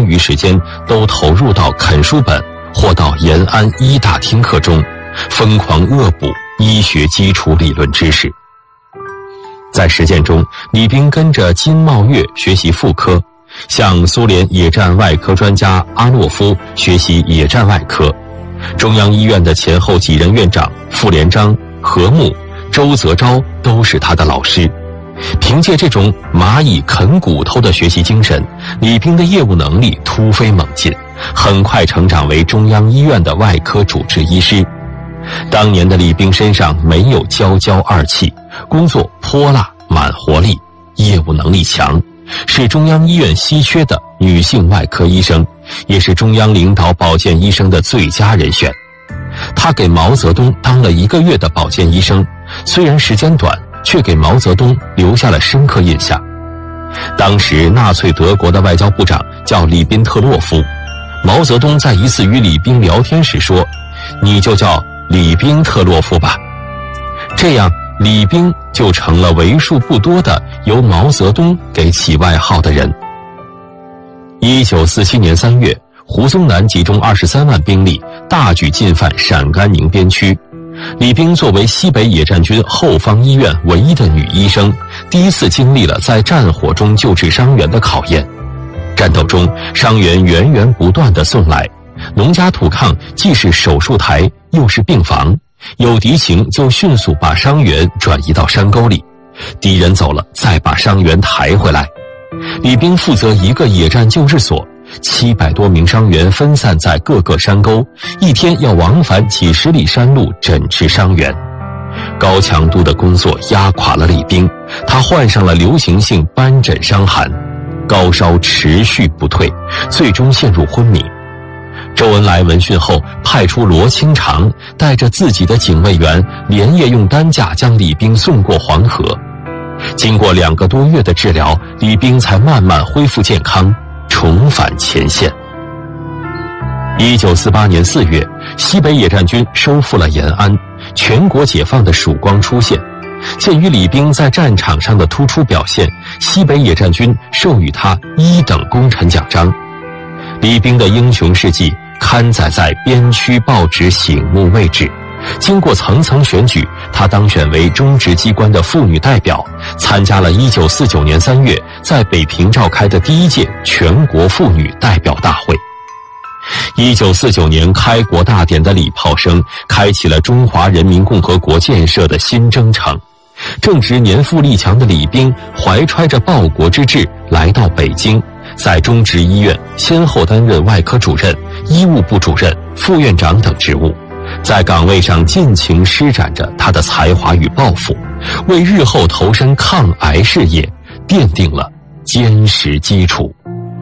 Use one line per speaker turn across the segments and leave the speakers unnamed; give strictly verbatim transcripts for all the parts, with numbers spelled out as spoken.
剩余时间都投入到啃书本或到延安医大听课中，疯狂恶补医学基础理论知识。在实践中，李冰跟着金茂月学习妇科，向苏联野战外科专家阿洛夫学习野战外科。中央医院的前后几任院长傅连璋、何牧、周泽昭都是他的老师。凭借这种蚂蚁啃骨头的学习精神，李冰的业务能力突飞猛进，很快成长为中央医院的外科主治医师。当年的李冰身上没有娇娇二气，工作泼辣满活力，业务能力强，是中央医院稀缺的女性外科医生，也是中央领导保健医生的最佳人选。他给毛泽东当了一个月的保健医生，虽然时间短，却给毛泽东留下了深刻印象。当时纳粹德国的外交部长叫里宾特洛夫，毛泽东在一次与李冰聊天时说：“你就叫李宾特洛夫吧。”这样李冰就成了为数不多的由毛泽东给起外号的人。一九四七年三月，胡宗南集中二十三万兵力，大举进犯陕甘宁边区。李冰作为西北野战军后方医院唯一的女医生，第一次经历了在战火中救治伤员的考验。战斗中，伤员源源不断地送来，农家土炕既是手术台，又是病房，有敌情就迅速把伤员转移到山沟里，敌人走了再把伤员抬回来。李冰负责一个野战救治所，七百多名伤员分散在各个山沟，一天要往返几十里山路诊治伤员。高强度的工作压垮了李冰，他患上了流行性斑疹伤寒，高烧持续不退，最终陷入昏迷。周恩来闻讯后，派出罗清长带着自己的警卫员，连夜用担架将李冰送过黄河。经过两个多月的治疗，李冰才慢慢恢复健康，重返前线。一九四八年四月，西北野战军收复了延安，全国解放的曙光出现。鉴于李冰在战场上的突出表现，西北野战军授予他一等功臣奖章。李冰的英雄事迹刊载在边区报纸醒目未止。经过层层选举，他当选为中直机关的妇女代表，参加了一九四九年三月在北平召开的第一届全国妇女代表大会。一九四九年开国大典的礼炮声开启了中华人民共和国建设的新征程。正值年富力强的李冰怀揣着报国之志来到北京，在中直医院先后担任外科主任、医务部主任、副院长等职务，在岗位上尽情施展着他的才华与抱负，为日后投身抗癌事业奠定了坚实基础。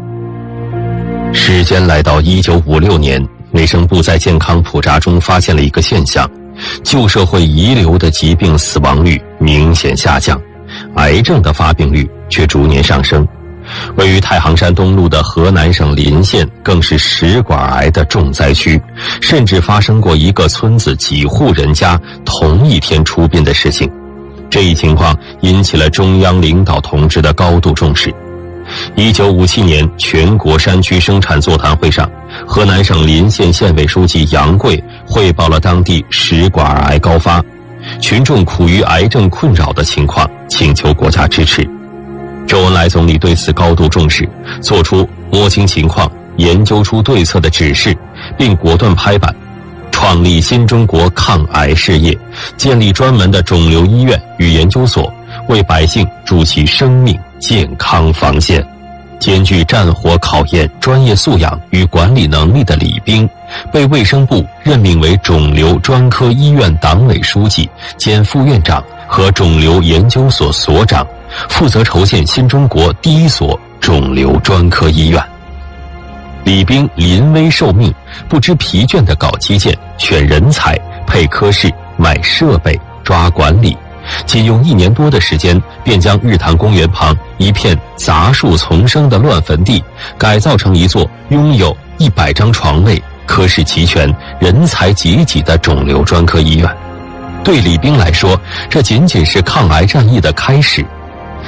时间来到一九五六年，卫生部在健康普查中发现了一个现象，旧社会遗留的疾病死亡率明显下降，癌症的发病率却逐年上升。位于太行山东路的河南省临县更是食管癌的重灾区，甚至发生过一个村子几户人家同一天出殡的事情。这一情况引起了中央领导同志的高度重视。一九五七年全国山区生产座谈会上，河南省临县县委书记杨贵汇报了当地食管癌高发，群众苦于癌症困扰的情况，请求国家支持。周恩来总理对此高度重视，做出摸清情况、研究出对策的指示，并果断拍板，创立新中国抗癌事业，建立专门的肿瘤医院与研究所，为百姓筑起生命健康防线。兼具战火考验、专业素养与管理能力的李冰，被卫生部任命为肿瘤专科医院党委书记兼副院长和肿瘤研究所所长，负责筹建新中国第一所肿瘤专科医院。李冰临危受命，不知疲倦地搞基建、选人才、配科室、买设备、抓管理，仅用一年多的时间，便将日坛公园旁一片杂树丛生的乱坟地改造成一座拥有一百张床位、科室齐全、人才济济的肿瘤专科医院。对李冰来说，这仅仅是抗癌战役的开始。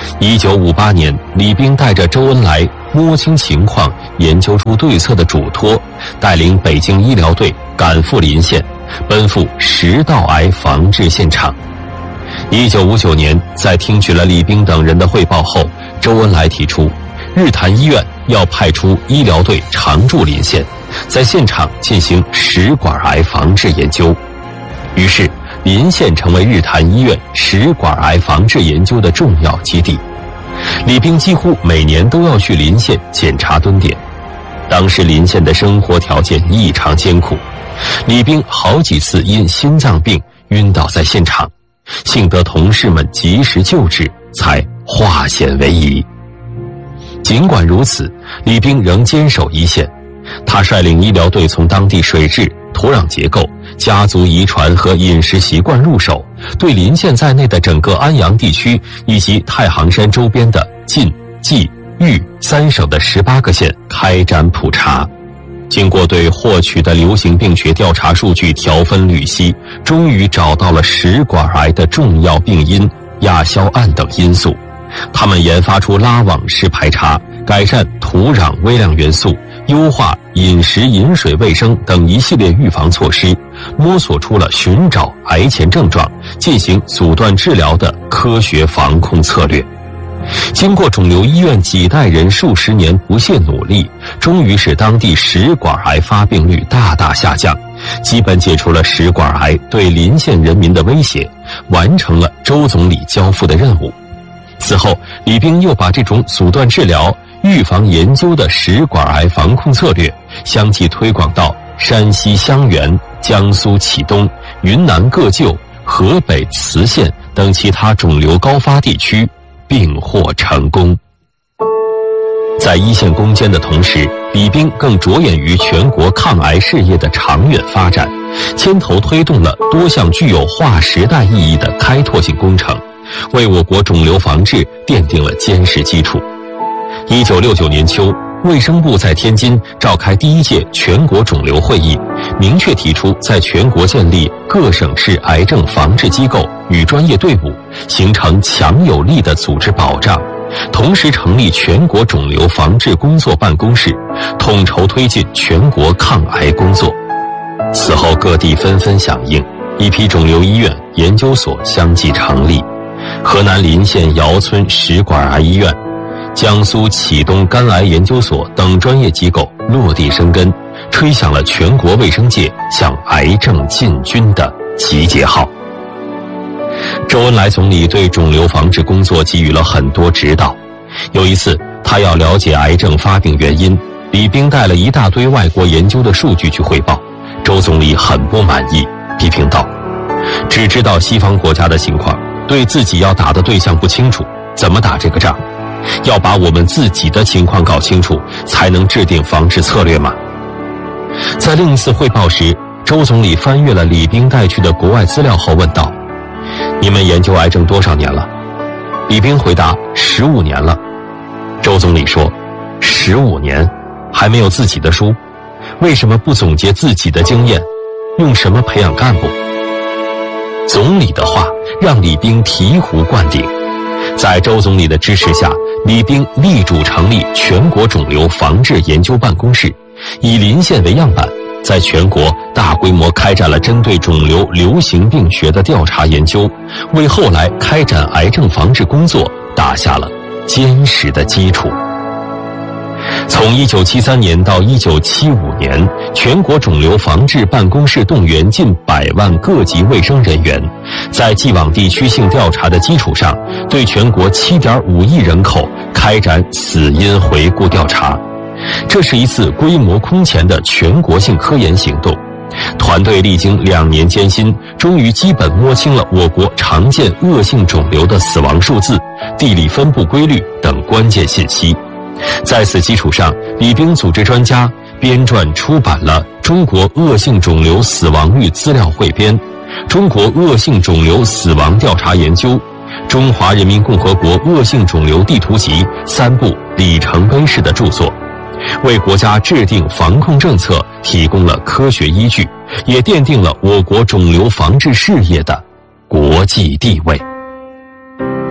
一九五八年，李冰带着周恩来摸清情况、研究出对策的嘱托，带领北京医疗队赶赴临县，奔赴食道癌防治现场。一九五九年，在听取了李冰等人的汇报后，周恩来提出，日坛医院要派出医疗队常驻临县，在现场进行食管癌防治研究。于是，临县成为日坛医院食管癌防治研究的重要基地。李冰几乎每年都要去临县检查蹲点。当时临县的生活条件异常艰苦，李冰好几次因心脏病晕倒在现场，幸得同事们及时救治，才化险为夷。尽管如此，李冰仍坚守一线。他率领医疗队从当地水质、土壤结构、家族遗传和饮食习惯入手，对临县在内的整个安阳地区以及太行山周边的晋、冀、豫三省的十八个县开展普查。经过对获取的流行病学调查数据条分缕析，终于找到了食管癌的重要病因亚硝胺等因素。他们研发出拉网式排查、改善土壤微量元素、优化饮食饮水卫生等一系列预防措施，摸索出了寻找癌前症状、进行阻断治疗的科学防控策略。经过肿瘤医院几代人数十年不懈努力，终于使当地食管癌发病率大大下降，基本解除了食管癌对临县人民的威胁，完成了周总理交付的任务。此后，李冰又把这种阻断治疗、预防研究的食管癌防控策略相继推广到山西襄垣、江苏启东、云南个旧、河北磁县等其他肿瘤高发地区，并获成功。在一线攻坚的同时，李冰更着眼于全国抗癌事业的长远发展，牵头推动了多项具有划时代意义的开拓性工程，为我国肿瘤防治奠定了坚实基础。一九六九年秋，卫生部在天津召开第一届全国肿瘤会议，明确提出在全国建立各省市癌症防治机构与专业队伍，形成强有力的组织保障，同时成立全国肿瘤防治工作办公室，统筹推进全国抗癌工作。此后各地纷纷响应，一批肿瘤医院、研究所相继成立，河南临县尧村食管癌医院、江苏启东肝癌研究所等专业机构落地生根，吹响了全国卫生界向癌症进军的集结号。周恩来总理对肿瘤防治工作给予了很多指导。有一次，他要了解癌症发病原因，李冰带了一大堆外国研究的数据去汇报，周总理很不满意，批评道：只知道西方国家的情况，对自己要打的对象不清楚，怎么打这个仗？要把我们自己的情况搞清楚，才能制定防治策略嘛。在另一次汇报时，周总理翻阅了李冰带去的国外资料后问道：你们研究癌症多少年了？李冰回答：十五年了。周总理说：十五年还没有自己的书，为什么不总结自己的经验？用什么培养干部？总理的话让李冰醍醐灌顶。在周总理的支持下，李冰力主成立全国肿瘤防治研究办公室，以临县为样板，在全国大规模开展了针对肿瘤流行病学的调查研究，为后来开展癌症防治工作打下了坚实的基础。从一九七三年到一九七五年，全国肿瘤防治办公室动员近百万各级卫生人员，在既往地区性调查的基础上，对全国 七点五亿人口开展死因回顾调查。这是一次规模空前的全国性科研行动。团队历经两年艰辛，终于基本摸清了我国常见恶性肿瘤的死亡数字、地理分布规律等关键信息。在此基础上，李冰组织专家编撰出版了《中国恶性肿瘤死亡率资料汇编》、《中国恶性肿瘤死亡调查研究》、《中华人民共和国恶性肿瘤地图集》三部里程碑式的著作，为国家制定防控政策提供了科学依据，也奠定了我国肿瘤防治事业的国际地位。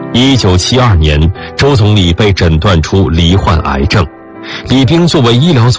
一九七二年，周总理被诊断出罹患癌症，李冰作为医疗组